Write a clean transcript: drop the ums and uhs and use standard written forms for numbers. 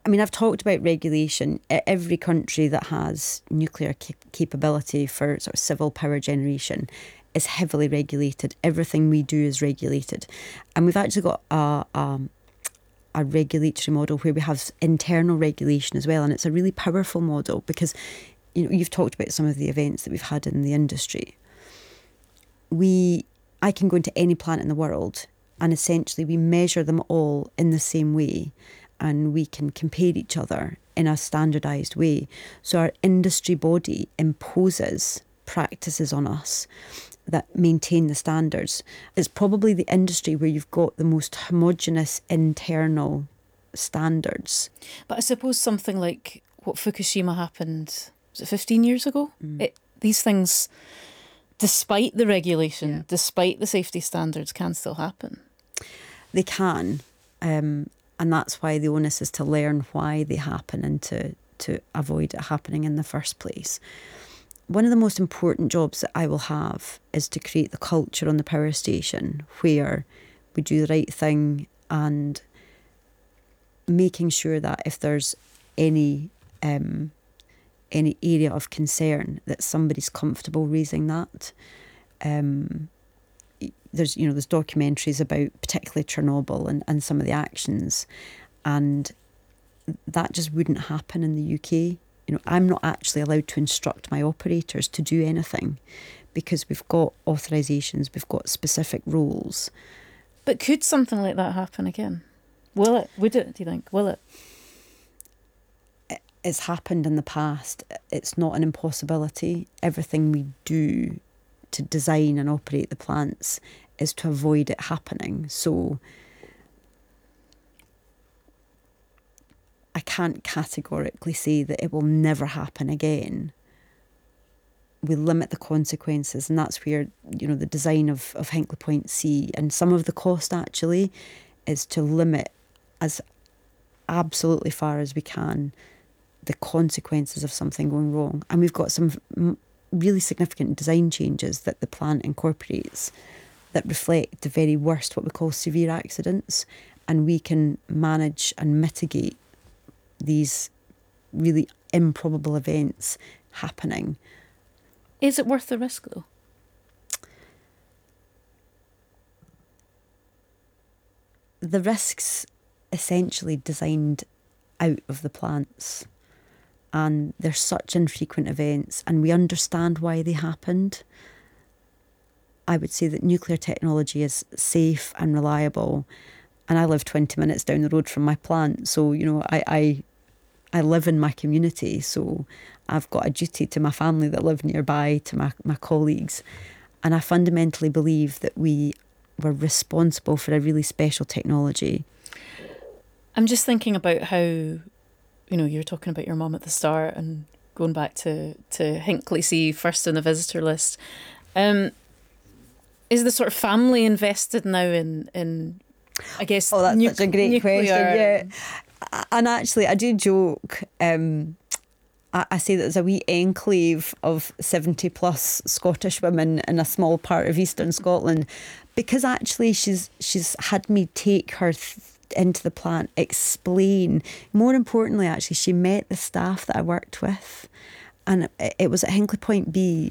I mean, I've talked about regulation. Every country that has nuclear capability for sort of civil power generation is heavily regulated. Everything we do is regulated. And we've actually got a regulatory model where we have internal regulation as well. And it's a really powerful model because, you've talked about some of the events that we've had in the industry. I can go into any plant in the world and essentially we measure them all in the same way and we can compare each other in a standardised way. So our industry body imposes practices on us that maintain the standards. It's probably the industry where you've got the most homogenous internal standards. But I suppose something like what Fukushima happened, was it 15 years ago? These things, despite the regulation, despite the safety standards, can still happen. They can. And that's why the onus is to learn why they happen and to avoid it happening in the first place. One of the most important jobs that I will have is to create the culture on the power station where we do the right thing and making sure that if there's any area of concern that somebody's comfortable raising that. There's documentaries about particularly Chernobyl and some of the actions, and that just wouldn't happen in the UK. I'm not actually allowed to instruct my operators to do anything because we've got authorisations, we've got specific rules. But could something like that happen again? Will it? Would it, do you think? Will it? It's happened in the past. It's not an impossibility. Everything we do to design and operate the plants is to avoid it happening. So I can't categorically say that it will never happen again. We limit the consequences, and that's where, the design of Hinkley Point C and some of the cost actually is to limit as absolutely far as we can the consequences of something going wrong. And we've got some really significant design changes that the plant incorporates that reflect the very worst, what we call severe accidents, and we can manage and mitigate these really improbable events happening. Is it worth the risk though? The risk's essentially designed out of the plants, and they're such infrequent events and we understand why they happened. I would say that nuclear technology is safe and reliable, and I live 20 minutes down the road from my plant, so I live in my community, so I've got a duty to my family that live nearby, to my colleagues, and I fundamentally believe that we were responsible for a really special technology. I'm just thinking about how, you were talking about your mum at the start and going back to Hinkley C first on the visitor list. Is the sort of family invested now in I guess, that's such a great question. Yeah, and actually, I do joke. I say that there's a wee enclave of 70 plus Scottish women in a small part of eastern Scotland, because actually she's had me take her into the plant, explain. More importantly, actually, she met the staff that I worked with. And it was at Hinkley Point B